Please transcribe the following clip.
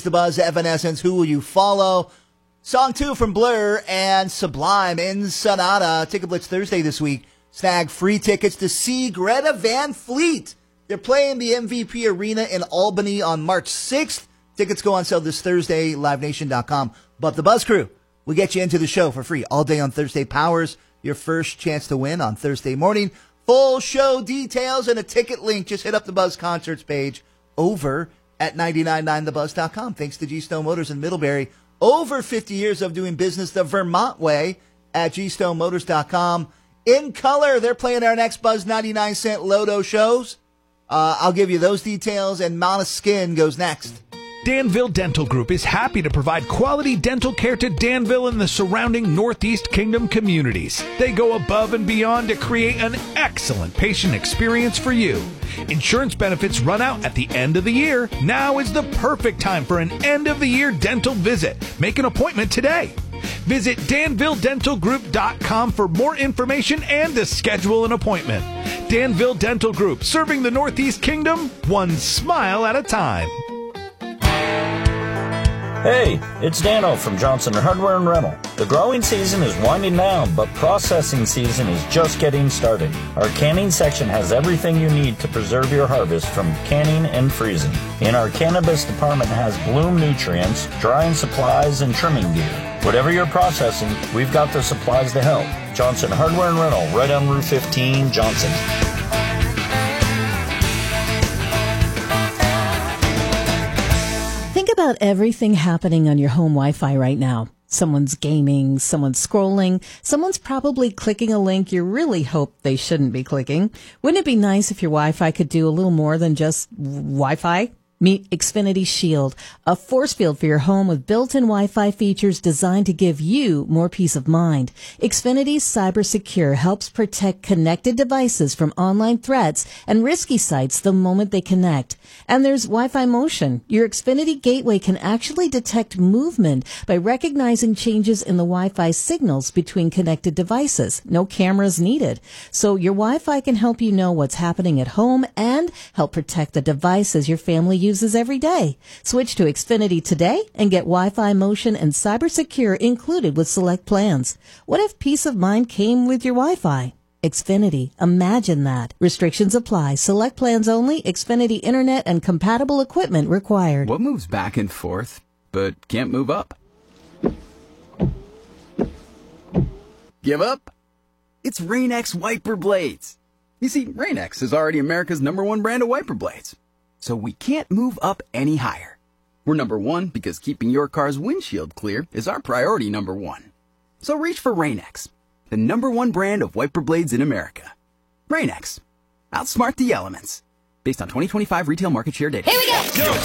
The Buzz, Evanescence, Who Will You Follow? Song 2 from Blur and Sublime in Sonata. Ticket Blitz Thursday this week. Snag free tickets to see Greta Van Fleet. They're playing the MVP Arena in Albany on March 6th. Tickets go on sale this Thursday, livenation.com. But the Buzz Crew will get you into the show for free all day on Thursday. Powers your first chance to win on Thursday morning. Full show details and a ticket link. Just hit up the Buzz Concerts page over at 999thebuzz.com. Thanks to G-Stone Motors in Middlebury. Over 50 years of doing business the Vermont way at gstonemotors.com. In color, they're playing our next Buzz 99 Cent Loto shows. I'll give you those details, and Mana Skin goes next. Danville Dental Group is happy to provide quality dental care to Danville and the surrounding Northeast Kingdom communities. They go above and beyond to create an excellent patient experience for you. Insurance benefits run out at the end of the year. Now is the perfect time for an end-of-the-year dental visit. Make an appointment today. Visit DanvilleDentalGroup.com for more information and to schedule an appointment. Danville Dental Group, serving the Northeast Kingdom, one smile at a time. Hey, it's Dano from Johnson Hardware and Rental. The growing season is winding down, but processing season is just getting started. Our canning section has everything you need to preserve your harvest from canning and freezing. And our cannabis department has bloom nutrients, drying supplies, and trimming gear. Whatever you're processing, we've got the supplies to help. Johnson Hardware and Rental, right on Route 15, Johnson. Think about everything happening on your home Wi-Fi right now. Someone's gaming, someone's scrolling, someone's probably clicking a link you really hope they shouldn't be clicking. Wouldn't it be nice if your Wi-Fi could do a little more than just Wi-Fi? Meet Xfinity Shield, a force field for your home with built-in Wi-Fi features designed to give you more peace of mind. Xfinity's Cyber Secure helps protect connected devices from online threats and risky sites the moment they connect. And there's Wi-Fi Motion. Your Xfinity gateway can actually detect movement by recognizing changes in the Wi-Fi signals between connected devices. No cameras needed. So your Wi-Fi can help you know what's happening at home and help protect the devices your family uses every day. Switch to Xfinity today and get Wi-Fi Motion and Cyber Secure included with select plans. What if peace of mind came with your Wi-Fi? Xfinity. Imagine that. Restrictions apply. Select plans only. Xfinity Internet and compatible equipment required. What moves back and forth but can't move up? Give up? It's Rain-X wiper blades. You see, Rain-X is already America's #1 brand of wiper blades. So we can't move up any higher. We're #1 because keeping your car's windshield clear is our priority #1. So reach for Rain-X, the #1 brand of wiper blades in America. Rain-X. Outsmart the elements. Based on 2025 retail market share data. Here we go!